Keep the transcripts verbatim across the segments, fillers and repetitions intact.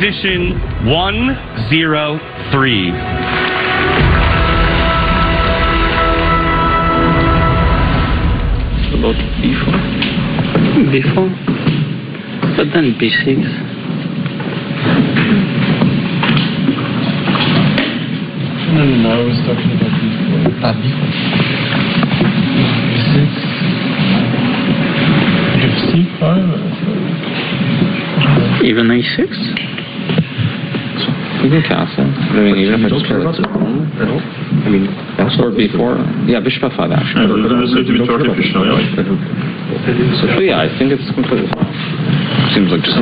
position one oh three. About B four. B four? But then B six. No, no, no, I was talking about B four. Ah, B four. B six. If C five. Even A six? You can castle. I mean, even if I just play like I mean, or B four. Yeah, bishop F five actually. So yeah, I think it's completely fine. Seems like just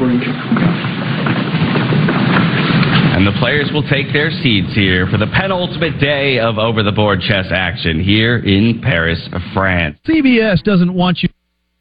And the players will take their seats here for the penultimate day of over-the-board chess action here in Paris, France. C V S doesn't want you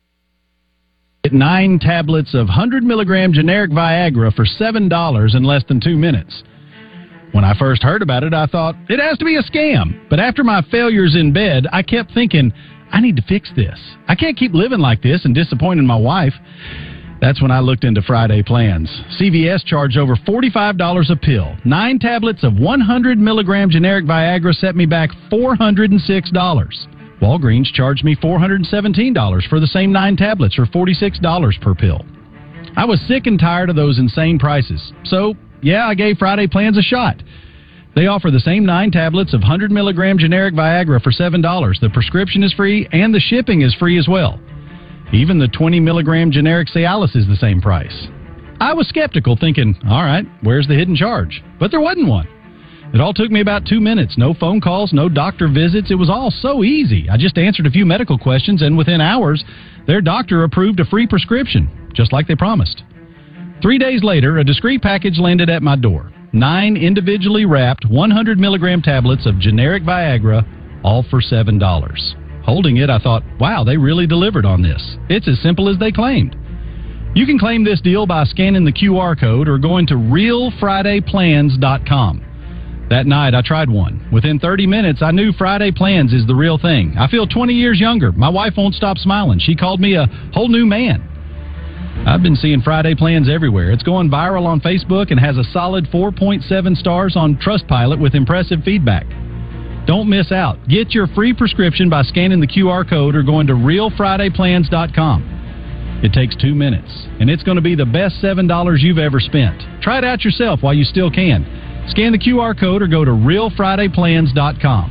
to get nine tablets of one hundred milligram generic Viagra for seven dollars in less than two minutes. When I first heard about it, I thought, it has to be a scam. But after my failures in bed, I kept thinking, I need to fix this. I can't keep living like this and disappointing my wife. That's when I looked into Friday plans. C V S charged over forty-five dollars a pill. Nine tablets of one hundred milligram generic Viagra set me back four hundred six dollars. Walgreens charged me four hundred seventeen dollars for the same nine tablets, or forty-six dollars per pill. I was sick and tired of those insane prices. So, yeah, I gave Friday plans a shot. They offer the same nine tablets of one hundred milligram generic Viagra for seven dollars. The prescription is free, and the shipping is free as well. Even the twenty milligram generic Cialis is the same price. I was skeptical, thinking, all right, where's the hidden charge? But there wasn't one. It all took me about two minutes. No phone calls, no doctor visits. It was all so easy. I just answered a few medical questions, and within hours, their doctor approved a free prescription, just like they promised. Three days later, a discreet package landed at my door. Nine individually wrapped one hundred milligram tablets of generic Viagra, all for seven dollars. Holding it, I thought, wow, they really delivered on this. It's as simple as they claimed. You can claim this deal by scanning the Q R code or going to real friday plans dot com. That night, I tried one. Within thirty minutes, I knew Friday Plans is the real thing. I feel twenty years younger. My wife won't stop smiling. She called me a whole new man. I've been seeing Friday Plans everywhere. It's going viral on Facebook and has a solid four point seven stars on Trustpilot with impressive feedback. Don't miss out. Get your free prescription by scanning the Q R code or going to real friday plans dot com. It takes two minutes, and it's going to be the best seven dollars you've ever spent. Try it out yourself while you still can. Scan the Q R code or go to real friday plans dot com.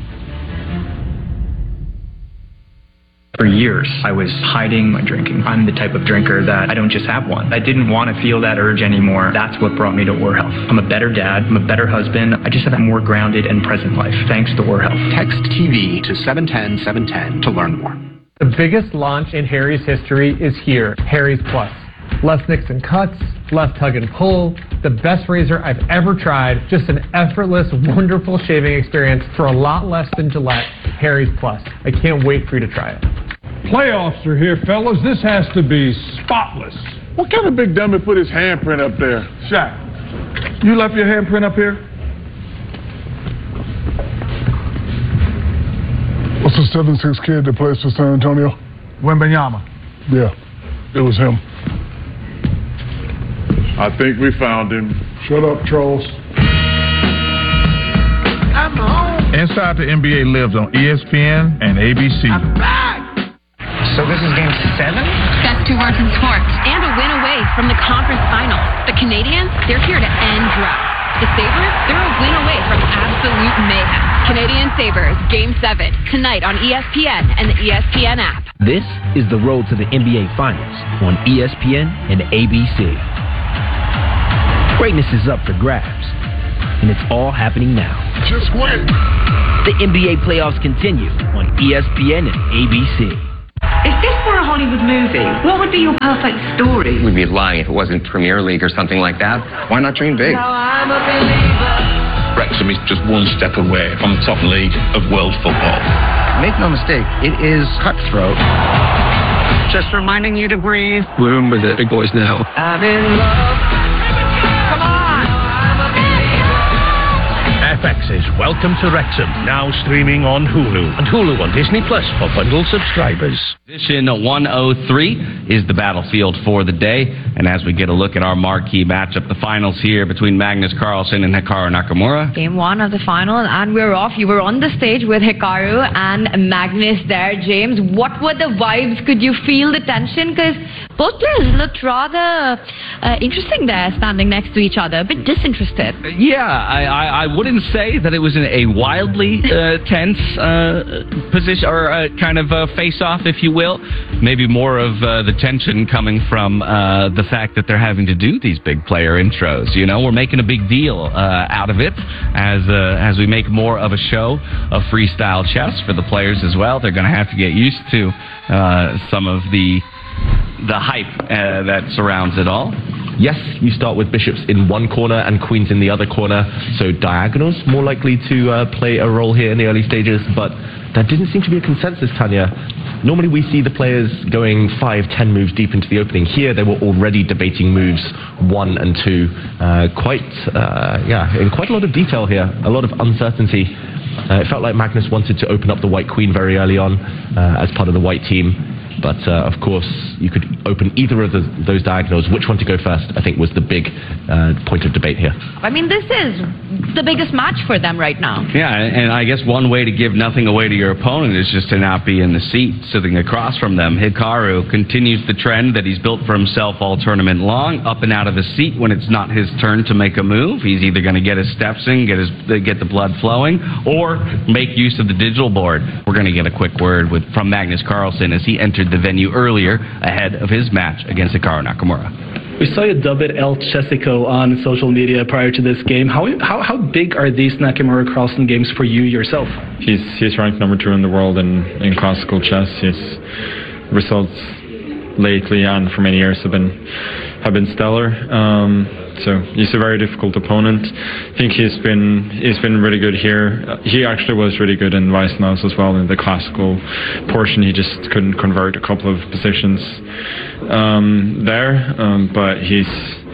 For years, I was hiding my drinking. I'm the type of drinker that I don't just have one. I didn't want to feel that urge anymore. That's what brought me to War Health. I'm a better dad. I'm a better husband. I just have a more grounded and present life, thanks to War Health. Text T V to seven one zero seven one zero to learn more. The biggest launch in Harry's history is here, Harry's Plus. Less nicks and cuts, less tug and pull, the best razor I've ever tried, just an effortless, wonderful shaving experience for a lot less than Gillette. Harry's Plus. I can't wait for you to try it. Playoffs are here, fellas. This has to be spotless. What kind of big dummy put his handprint up there? Shaq, you left your handprint up here? What's the seven six kid that plays for San Antonio? Wembanyama. Yeah, it was him. I think we found him. Shut up, Charles. I'm home. Inside the N B A lives on E S P N and A B C. I'm back. So this is game seven? Best two words in sports. And a win away from the conference finals. The Canadians, they're here to end droughts. The Sabres, they're a win away from absolute mayhem. Canadian Sabres, Game seven, tonight on E S P N and the E S P N app. This is the road to the N B A Finals on E S P N and A B C. Greatness is up for grabs, and it's all happening now. Just win. The N B A playoffs continue on E S P N and A B C. If this were a Hollywood movie, what would be your perfect story? We'd be lying if it wasn't Premier League or something like that. Why not dream big? Now I'm a believer. Wrexham is just one step away from the top league of world football. Make no mistake, it is cutthroat. Just reminding you to breathe. We're in with it, big boys now. I'm in love. F X's Welcome to Wrexham, now streaming on Hulu, and Hulu on Disney Plus for bundle subscribers. Position one oh three is the battlefield for the day. And as we get a look at our marquee matchup, the finals here between Magnus Carlsen and Hikaru Nakamura. Game one of the final, and we're off. You were on the stage with Hikaru and Magnus there, James. What were the vibes? Could you feel the tension? Because both players looked rather uh, interesting there, standing next to each other, a bit disinterested. Yeah, I, I, I wouldn't say that it was in a wildly uh, tense uh, position, or uh, kind of a face-off, if you will. Maybe more of uh, the tension coming from uh, the fact that they're having to do these big player intros. You know, we're making a big deal uh, out of it as uh, as we make more of a show of freestyle chess for the players as well. They're going to have to get used to uh, some of the the hype uh, that surrounds it all. Yes, you start with bishops in one corner and queens in the other corner, so diagonals more likely to uh, play a role here in the early stages, but that didn't seem to be a consensus, Tanya. Normally we see the players going five, ten moves deep into the opening. Here they were already debating moves one and two, uh, quite, uh, yeah, in quite a lot of detail here, a lot of uncertainty. Uh, it felt like Magnus wanted to open up the white queen very early on uh, as part of the white team. But, uh, of course, you could open either of the, those diagonals. Which one to go first, I think, was the big uh, point of debate here. I mean, this is the biggest match for them right now. Yeah, and I guess one way to give nothing away to your opponent is just to not be in the seat, sitting across from them. Hikaru continues the trend that he's built for himself all tournament long, up and out of the seat when it's not his turn to make a move. He's either going to get his steps in, get, his, get the blood flowing, or make use of the digital board. We're going to get a quick word with from Magnus Carlsen as he entered the venue earlier ahead of his match against Hikaru Nakamura. We saw you dub it El Chessico on social media prior to this game. How how, how big are these Nakamura Carlsen games for you yourself? He's he's ranked number two in the world in, in classical chess. His results lately and for many years have been have been stellar. Um, so he's a very difficult opponent. I think he's been he's been really good here. Uh, he actually was really good in Weissnaus as well in the classical portion. He just couldn't convert a couple of positions um, there, um, but he's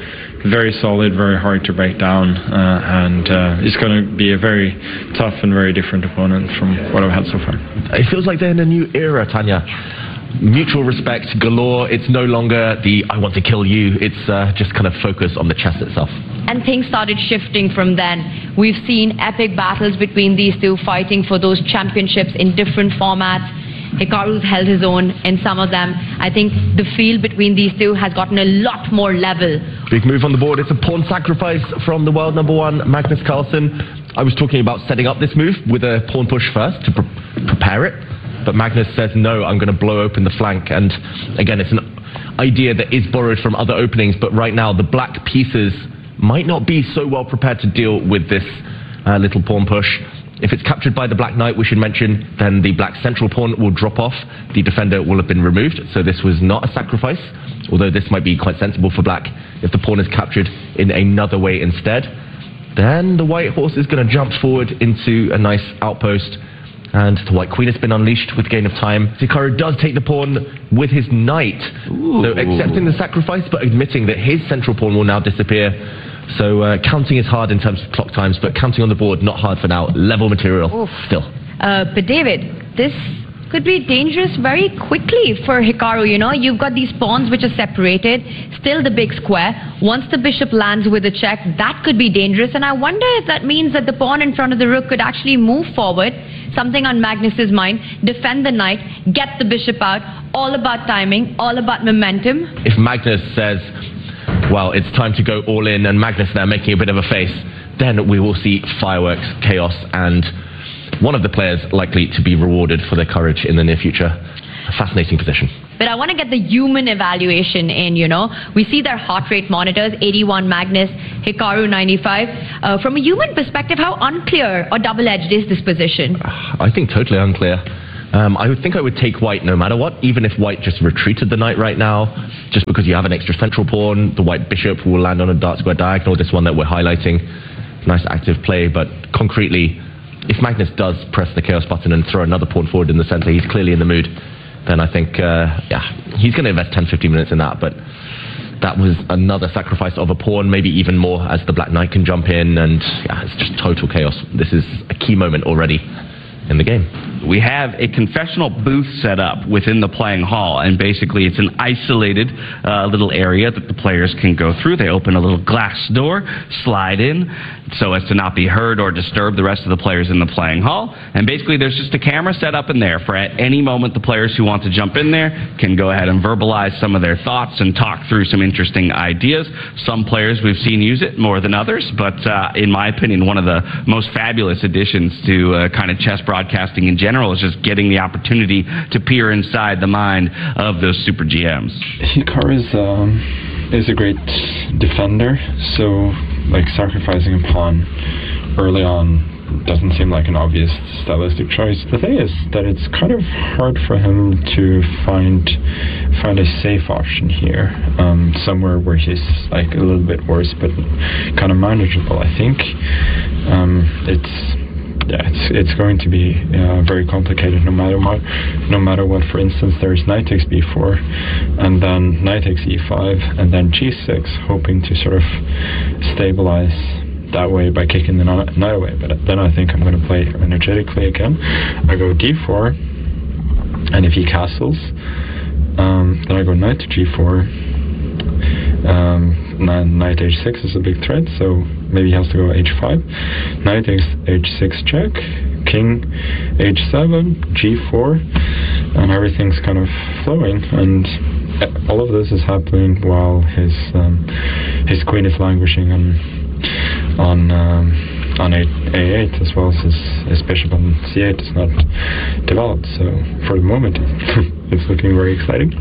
very solid, very hard to break down, uh, and uh, he's going to be a very tough and very different opponent from what I've had so far. It feels like they're in a new era, Tanya. Mutual respect galore. It's no longer the I want to kill you. It's uh, just kind of focus on the chess itself. And things started shifting from then. We've seen epic battles between these two, fighting for those championships in different formats. Hikaru's held his own in some of them. I think the field between these two has gotten a lot more level. Big move on the board. It's a pawn sacrifice from the world number one, Magnus Carlsen. I was talking about setting up this move with a pawn push first to pre- prepare it. But Magnus says, no, I'm going to blow open the flank. And again, it's an idea that is borrowed from other openings. But right now, the black pieces might not be so well prepared to deal with this uh, little pawn push. If it's captured by the black knight, we should mention, then the black central pawn will drop off. The defender will have been removed. So this was not a sacrifice, although this might be quite sensible for black. If the pawn is captured in another way instead, then the white horse is going to jump forward into a nice outpost. And the white queen has been unleashed with gain of time. Hikaru does take the pawn with his knight. So accepting the sacrifice, but admitting that his central pawn will now disappear. So uh, counting is hard in terms of clock times, but counting on the board, not hard for now. Level material, Oof. still. Uh, but David, this could be dangerous very quickly for Hikaru, you know. You've got these pawns which are separated, still the big square. Once the bishop lands with a check, that could be dangerous. And I wonder if that means that the pawn in front of the rook could actually move forward, something on Magnus's mind, defend the knight, get the bishop out, all about timing, all about momentum. If Magnus says, well, it's time to go all in, and Magnus there making a bit of a face, then we will see fireworks, chaos, and one of the players likely to be rewarded for their courage in the near future. A fascinating position. But I want to get the human evaluation in, you know. We see their heart rate monitors, eighty-one Magnus, Hikaru ninety-five. Uh, from a human perspective, how unclear or double-edged is this position? I think totally unclear. Um, I would think I would take white no matter what, even if white just retreated the knight right now, just because you have an extra central pawn. The white bishop will land on a dark square diagonal, this one that we're highlighting. Nice active play, but concretely, if Magnus does press the chaos button and throw another pawn forward in the center, he's clearly in the mood. Then I think, uh, yeah, he's going to invest ten, fifteen minutes in that. But that was another sacrifice of a pawn, maybe even more, as the black knight can jump in. And yeah, it's just total chaos. This is a key moment already in the game. we have a confessional booth set up within the playing hall, and basically it's an isolated uh, little area that the players can go through. They open a little glass door, slide in, so as to not be heard or disturb the rest of the players in the playing hall. And basically there's just a camera set up in there for at any moment the players who want to jump in there can go ahead and verbalize some of their thoughts and talk through some interesting ideas. Some players we've seen use it more than others, but uh, in my opinion, one of the most fabulous additions to uh, kind of chess broadcasting in general is just getting the opportunity to peer inside the mind of those super G Ms. Hikaru is, um, is a great defender, so like sacrificing a pawn early on doesn't seem like an obvious stylistic choice. The thing is that it's kind of hard for him to find find a safe option here, um, somewhere where he's like a little bit worse but kind of manageable. I think um, it's yeah, it's it's going to be uh, very complicated no matter what. No matter what. For instance, there's knight takes b four, and then knight takes e five, and then g six, hoping to sort of stabilize that way by kicking the knight away. But then I think I'm going to play energetically again. I go d four, and if he castles, um, then I go knight to g four. Um, knight h six is a big threat, so maybe he has to go h five. Knight takes h six check, king h seven, g four, and everything's kind of flowing. And all of this is happening while his um, his queen is languishing on on um, on a eight, as well as his, his bishop on c eight is not developed. So for the moment, it's looking very exciting.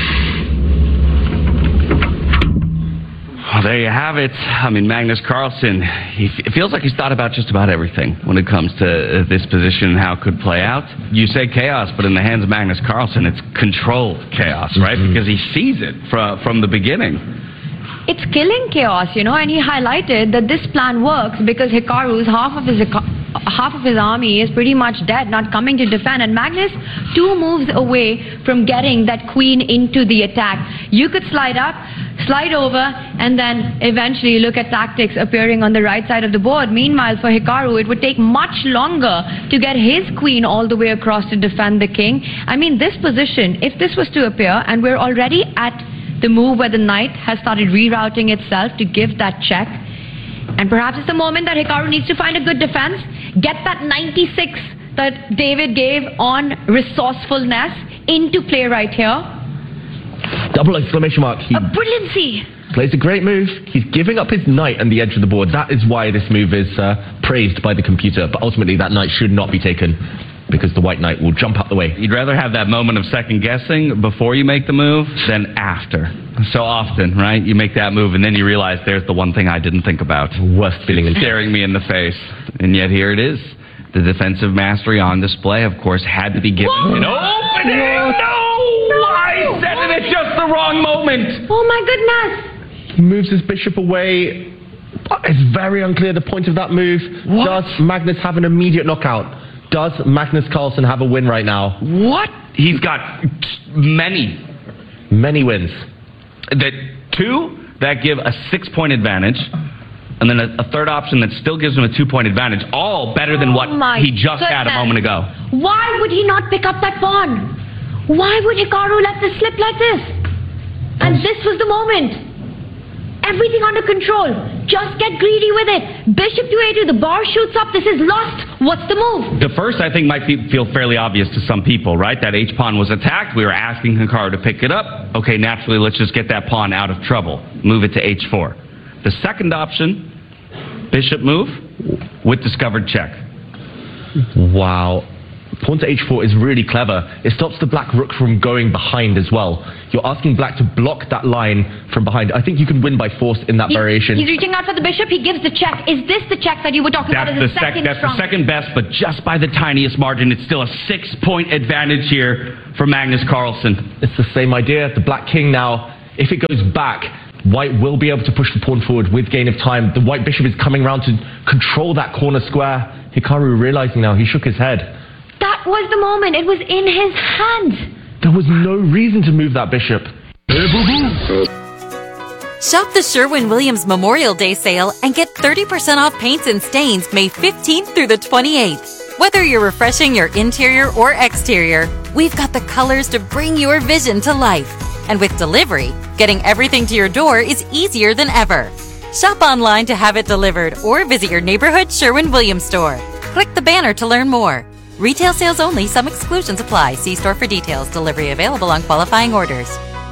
Well, there you have it. I mean, Magnus Carlsen, he f- it feels like he's thought about just about everything when it comes to uh, this position and how it could play out. You say chaos, but in the hands of Magnus Carlsen, it's controlled chaos, right? Mm-hmm. Because he sees it from, from the beginning. It's killing chaos, you know, and he highlighted that this plan works because Hikaru's half of his half of his army is pretty much dead, not coming to defend, and Magnus two moves away from getting that queen into the attack. You could slide up, slide over, and then eventually look at tactics appearing on the right side of the board. Meanwhile, for Hikaru, it would take much longer to get his queen all the way across to defend the king. I mean, this position, if this was to appear, and we're already at the move where the knight has started rerouting itself to give that check, and perhaps it's the moment that Hikaru needs to find a good defense, get that ninety-six that David gave on resourcefulness into play right here. Double exclamation mark. He a brilliancy. Plays a great move. He's giving up his knight on the edge of the board. That is why this move is uh, praised by the computer. But ultimately, that knight should not be taken, because the white knight will jump out the way. You'd rather have that moment of second guessing before you make the move than after. So often, right? You make that move and then you realize there's the one thing I didn't think about. Worst feeling in staring me in the face. And yet here it is. The defensive mastery on display, of course, had to be given Whoa! an opening. No! no! I said it at just the wrong moment. Oh my goodness. He moves his bishop away. It's very unclear the point of that move. What? Does Magnus have an immediate knockout? Does Magnus Carlsen have a win right now? What? He's got many. Many wins. The two that give a six-point advantage, and then a, a third option that still gives him a two-point advantage, all better than what oh he just goodness. had a moment ago. Why would he not pick up that pawn? Why would Hikaru let this slip like this? And this was the moment. Everything under control. Just get greedy with it. Bishop to a two, the bar shoots up. This is lost. What's the move? The first, I think, might be, feel fairly obvious to some people, right? That H-pawn was attacked. We were asking Hikaru to pick it up. Okay, naturally, let's just get that pawn out of trouble. Move it to H four. The second option, bishop move with discovered check. Wow. Pawn to H four is really clever. It stops the black rook from going behind as well. You're asking black to block that line from behind. I think you can win by force in that he, variation. He's reaching out for the bishop. He gives the check. Is this the check that you were talking that's about as the the second sec- That's strong? the second best, but just by the tiniest margin. It's still a six-point advantage here for Magnus Carlsen. It's the same idea. The black king now, if it goes back, white will be able to push the pawn forward with gain of time. The white bishop is coming around to control that corner square. Hikaru realizing now, he shook his head. That was the moment. It was in his hands. There was no reason to move that bishop. Shop the Sherwin-Williams Memorial Day sale and get thirty percent off paints and stains May fifteenth through the twenty-eighth. Whether you're refreshing your interior or exterior, we've got the colors to bring your vision to life. And with delivery, getting everything to your door is easier than ever. Shop online to have it delivered or visit your neighborhood Sherwin-Williams store. Click the banner to learn more. Retail sales only. Some exclusions apply. See store for details. Delivery available on qualifying orders.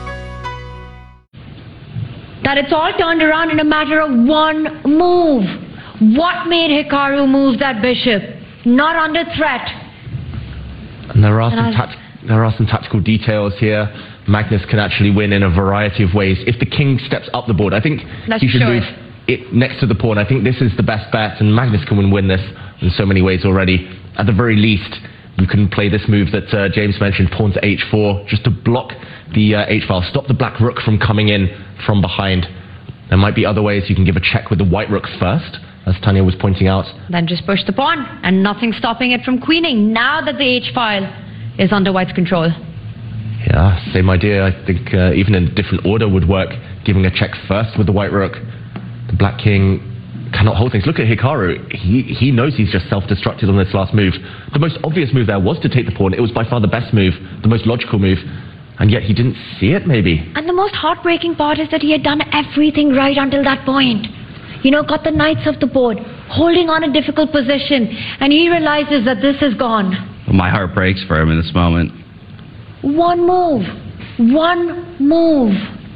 That it's all turned around in a matter of one move. What made Hikaru move that bishop? Not under threat. And there are And some I- tact- there are some tactical details here. Magnus can actually win in a variety of ways. If the king steps up the board, I think Let's he should show move it. it next to the pawn. I think this is the best bet, and Magnus can win, win this in so many ways already. At the very least, you can play this move that uh, James mentioned, pawn to h four, just to block the uh, h-file, stop the black rook from coming in from behind. There might be other ways. You can give a check with the white rook first, as Tanya was pointing out. Then just push the pawn, and nothing stopping it from queening now that the h-file is under white's control. Yeah, same idea. I think uh, even in a different order would work, giving a check first with the white rook. The black king cannot hold things. Look at Hikaru. He, he knows he's just self-destructed on this last move. The most obvious move there was to take the pawn. It was by far the best move, the most logical move. And yet he didn't see it, maybe. And the most heartbreaking part is that he had done everything right until that point. You know, got the knights off the board, holding on a difficult position, and he realizes that this is gone. Well, my heart breaks for him in this moment. One move. One move.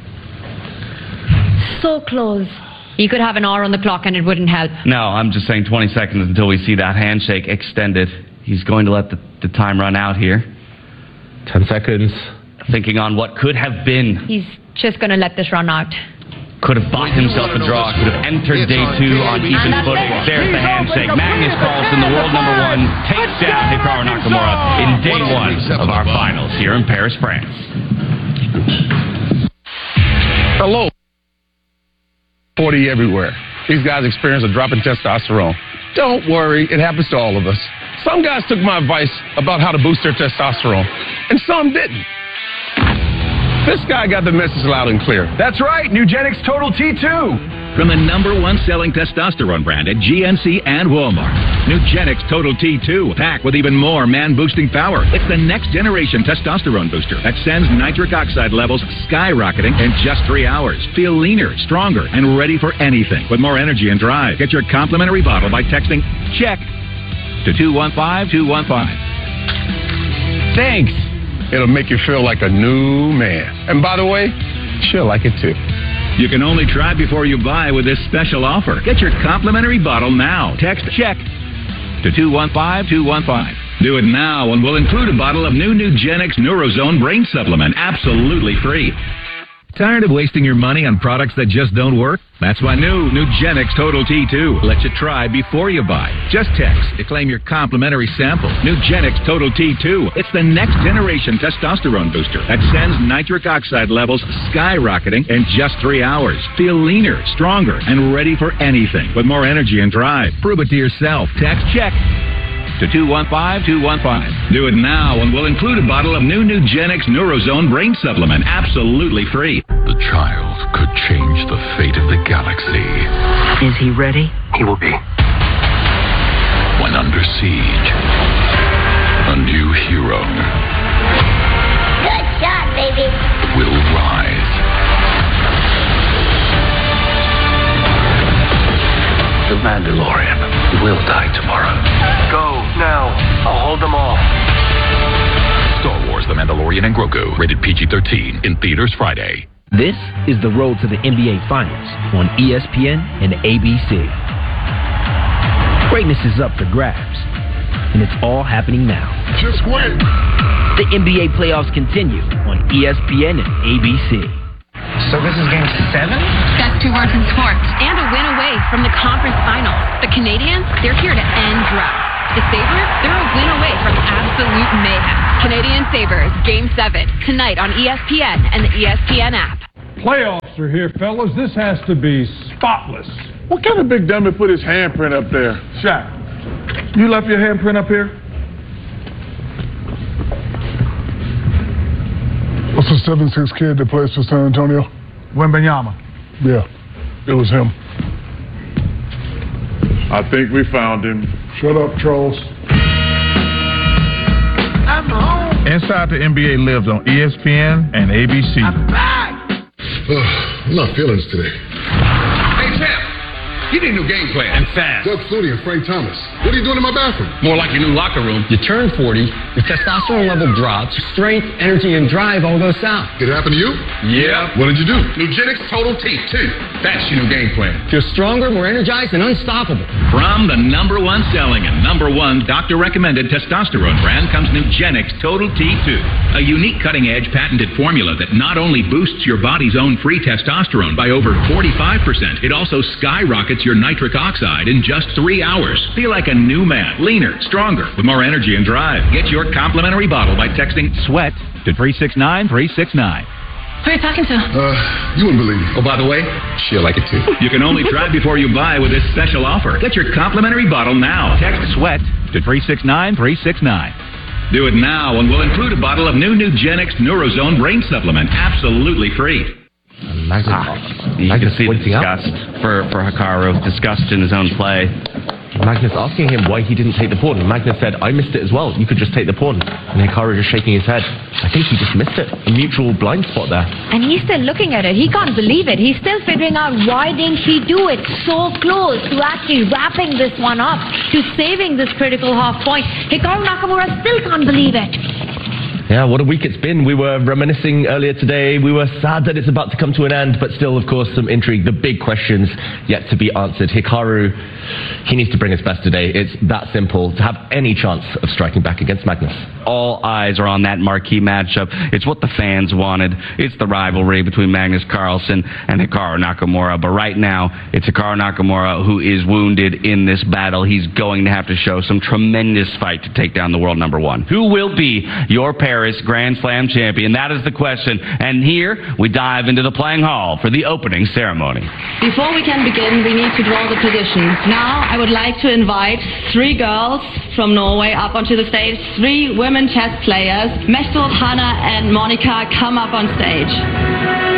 So close. He could have an hour on the clock and it wouldn't help. No, I'm just saying twenty seconds until we see that handshake extended. He's going to let the, the time run out here. Ten seconds. Thinking on what could have been. He's just going to let this run out. Could have bought himself a draw. Could have entered day two on even footing. There's the handshake. Magnus Carlsen, the world number one, takes down Hikaru Nakamura in day one of our finals here in Paris, France. Hello. forty everywhere. These guys experience a drop in testosterone. Don't worry, it happens to all of us. Some guys took my advice about how to boost their testosterone, and some didn't. This guy got the message loud and clear. That's right, Nugenix Total T two. From the number one selling testosterone brand at G N C and Walmart. Nugenix Total T two, packed with even more man-boosting power. It's the next generation testosterone booster that sends nitric oxide levels skyrocketing in just three hours. Feel leaner, stronger, and ready for anything with more energy and drive. Get your complimentary bottle by texting CHECK to two one five two one five. Thanks. It'll make you feel like a new man. And by the way, she'll like it too. You can only try before you buy with this special offer. Get your complimentary bottle now. Text CHECK to two one five two one five. Do it now and we'll include a bottle of new Nugenix Neurozone Brain Supplement absolutely free. Tired of wasting your money on products that just don't work? That's why new Nugenix Total T two lets you try before you buy. Just text to claim your complimentary sample. Nugenix Total T two. It's the next generation testosterone booster that sends nitric oxide levels skyrocketing in just three hours. Feel leaner, stronger, and ready for anything with more energy and drive. Prove it to yourself. Text CHECK to two one five two one five. Do it now and we'll include a bottle of new Nugenix Neurozone Brain Supplement absolutely free. The child could change the fate of the galaxy. Is he ready? He will be. When under siege, a new hero Good shot, baby. will rise. The Mandalorian will die tomorrow. Go, now. I'll hold them off. Star Wars The Mandalorian and Grogu, rated P G thirteen, in theaters Friday. This is the road to the N B A Finals on E S P N and A B C. Greatness is up for grabs, and it's all happening now. Just win. The N B A playoffs continue on E S P N and A B C. So this is game seven? That's two words in sports. And a win away from the conference finals. The Canadians, they're here to end droughts. The Sabres, they're a win away from absolute mayhem. Canadian Sabres, Game seven, tonight on E S P N and the E S P N app. Playoffs are here, fellas. This has to be spotless. What kind of big dummy put his handprint up there? Shaq, you left your handprint up here? What's the seven six kid that plays for San Antonio? Wembanyama. Yeah, it was him. I think we found him. Shut up, trolls. Inside the N B A lives on E S P N and A B C. I'm back! I'm not feeling this today. Hey, champ! You need a new game plan. And fast. Doug Flutie and Frank Thomas. What are you doing in my bathroom? More like your new locker room. You turn forty, your testosterone level drops, strength, energy, and drive all go south. Did it happen to you? Yeah. What did you do? Nugenix Total T, too. That's your new game plan. Feel stronger, more energized, and unstoppable. From the number one selling and number one doctor-recommended testosterone brand comes Nugenix Total T two, a unique cutting-edge patented formula that not only boosts your body's own free testosterone by over forty-five percent, it also skyrockets your nitric oxide in just three hours. Feel like a new man, leaner, stronger, with more energy and drive. Get your complimentary bottle by texting SWEAT to three six nine three six nine. Who are you talking to? Uh, you wouldn't believe it. Oh, by the way, she'll like it too. You can only try before you buy with this special offer. Get your complimentary bottle now. Text SWEAT to three six nine three six nine. Do it now and we'll include a bottle of new Nugenix Neurozone Brain Supplement absolutely free. Magnus, ah, you can see the disgust for, for Hikaru, disgust in his own play. Magnus asking him why he didn't take the pawn. Magnus said, I missed it as well. You could just take the pawn. And Hikaru just shaking his head. I think he just missed it. A mutual blind spot there. And he's still looking at it. He can't believe it. He's still figuring out why didn't he do it so close to actually wrapping this one up, to saving this critical half point. Hikaru Nakamura still can't believe it. Yeah, what a week it's been. We were reminiscing earlier today. We were sad that it's about to come to an end, but still, of course, some intrigue. The big questions yet to be answered. Hikaru, he needs to bring his best today. It's that simple to have any chance of striking back against Magnus. All eyes are on that marquee matchup. It's what the fans wanted. It's the rivalry between Magnus Carlsen and Hikaru Nakamura. But right now, it's Hikaru Nakamura who is wounded in this battle. He's going to have to show some tremendous fight to take down the world number one. Who will be your Paris Grand Slam champion? That is the question. And here, we dive into the playing hall for the opening ceremony. Before we can begin, we need to draw the positions. Now, I would like to invite three girls from Norway up onto the stage, three women chess players. Mestel, Hannah, and Monica, come up on stage.